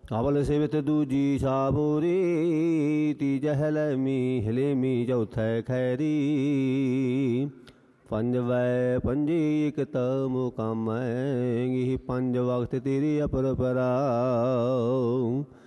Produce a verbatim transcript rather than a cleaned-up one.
ਅਵਲ ਸਿਵਤ ਦੂਜੀ ਸਾਬੂਰੀ, ਤੀਜੈ ਹਲੈਮੀ ਹਲੇਮੀ ਚੌਥੈ ਖੈਰੀ। ਪੰਜਵੈ ਪੰਜੀ ਇਕ ਮੁਕਾਮੈ, ਇਹ ਪੰਜ ਵਕਤ ਤੇਰੀ ਅਪਰ ਪਰਾਉ।